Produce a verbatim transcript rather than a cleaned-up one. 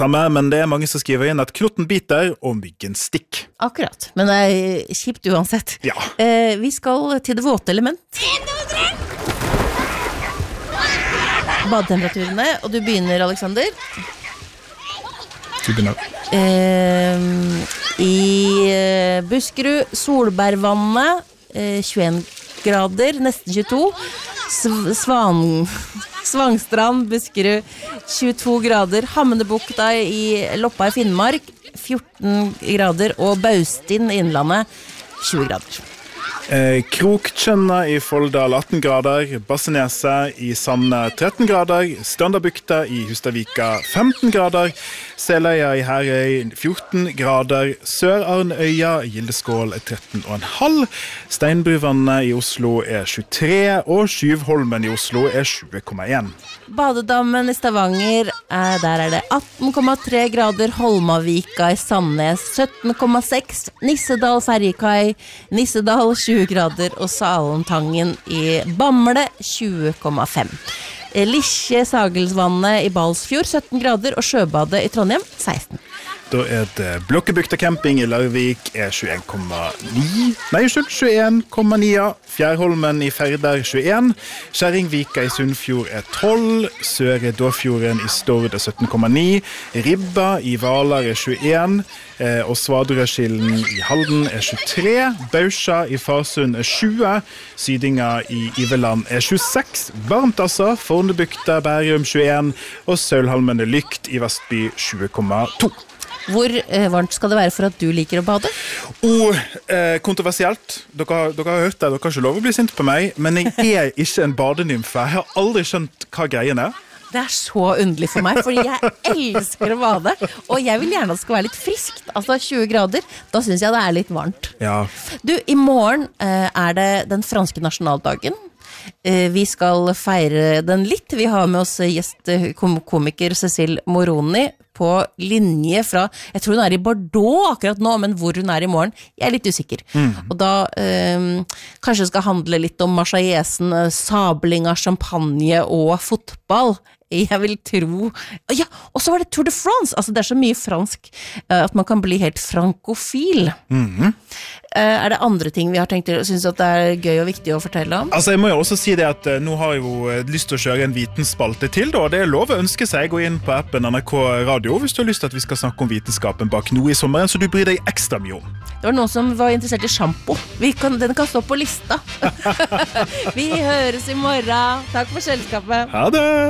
Samme, men det er mange som skriver inn at knotten biter og myggen stikk. Akkurat, men det er kjipt uansett. Ja. Eh, vi skal til det våte element. Badetemperaturene, og du begynner, Alexander. Du begynner. Eh, I Buskerud, Solbergvannet, eh, tjueen grader, nesten tjueto. Svan... Svangstrand, Buskerud, tjueto grader. Hammendebukta i Loppa i Finnmark, fjorten grader. Og Baustin i Innlandet, tjue grader. Eh, Kroktjønna i Folldal atten grader, Basseneset i Sande tretten grader, Strandabukta i Hustadvika femten grader, Seløya i Herøy fjorten grader, Sør-Arnøya i Gildeskål tretten komma fem, Steinbruvannet i Oslo er tjuetre, og Skyvholmen i Oslo er tjue komma en. Badedammen i Stavanger, eh, der er det atten komma tre grader, Holmavika i Sandnes sytten komma seks, Nissedal Ferjekai, Nissedal tjue grader, og Salentangen i Bamble tjue komma fem. Lisje Sagelsvannet i Balsfjord sytten grader, og Sjøbadet i Trondheim seksten. Da er det Blokkebukta camping i Larvik er tjueen komma ni, nei, tjueen komma ni, Fjærholmen i Færder tjueen, Skjæringvika i Sunnfjord er tolv, Søre Dåfjorden i Stord er sytten komma ni, Ribba i Valar er tjueen, og Svadrøskilden i Halden er tjuetre, Bausja i Farsund er tjue, Sydinga i Iveland er tjueseks, varmt altså, Fornebukta Bærum tjueen, og Sølhalmen er Lykt i Vestby tjue komma to. Hvor eh, varmt skal det være for at du liker å bade? Og eh, kontroversielt, dere, dere har hørt det, dere har ikke lov å bli sint på meg, men jeg er ikke en badenymfe. Jeg har aldri skjønt hva greien er. Det er så underlig for meg, fordi jeg elsker å bade, og jeg vil gjerne at det skal være litt friskt, altså tjue grader, da synes jeg det er litt varmt. Ja. Du, i morgen eh, er det den franske nasjonaldagen. Eh, vi skal feire den litt. Vi har med oss gjest kom komiker Cécile Moroni på linje fra, jeg tror hun er i Bordeaux akkurat nå, men hvor hun er i morgen, jeg er litt usikker. Mm. Og da eh, kanskje det skal handle litt om marseiesen, sabling av champagne og fotball. Jeg vil tro, ja, og så var det Tour de France, altså det er så mye fransk at man kan bli helt frankofil. Mm-hmm. Er det andre ting vi har tenkt til, synes at det er gøy og viktig å fortelle om? Altså jeg må jo også si det at nå har jeg jo lyst til å kjøre en vitenspalte til da, og det er lov å ønske seg, gå inn på appen N R K Radio hvis du har lyst til at vi skal snakke om vitenskapen bak noe i sommeren, så du bryr deg ekstra mye om. Det var noen som var interessert i shampoo, vi kan, den kan stå på lista. Vi høres i morgen, takk for selskapet. Ha det!